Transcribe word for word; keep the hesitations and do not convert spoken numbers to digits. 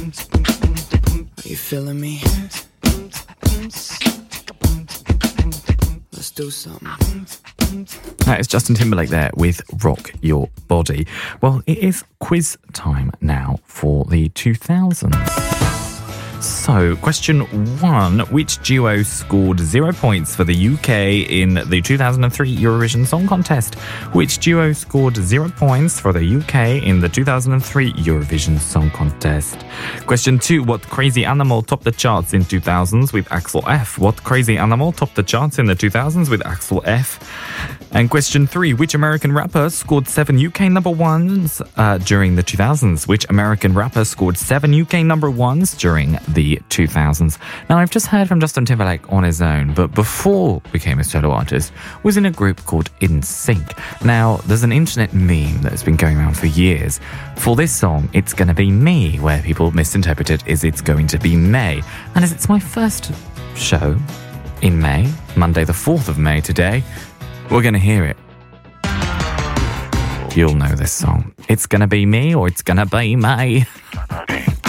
Are you feeling me? Let's do something. That is Justin Timberlake there with Rock Your Body. Well, it is quiz time now for the two thousands. So, question one. Which duo scored zero points for the U K in the two thousand three Eurovision Song Contest? Which duo scored zero points for the U K in the two thousand three Eurovision Song Contest? Question two. What crazy animal topped the charts in two thousands with Axel F? What crazy animal topped the charts in the two thousands with Axel F? And question three. Which American rapper scored seven U K number ones uh, during the two thousands? Which American rapper scored seven U K number ones during the two thousands? Now, I've just heard from Justin Timberlake on his own, but before he became a solo artist, was in a group called In Sync. Now, there's an internet meme that's been going around for years. For this song, It's Gonna Be Me, where people misinterpret it as It's Going to Be May. And as it's my first show in May, Monday the fourth of May today, we're gonna hear it. You'll know this song. It's Gonna Be Me or It's Gonna Be May.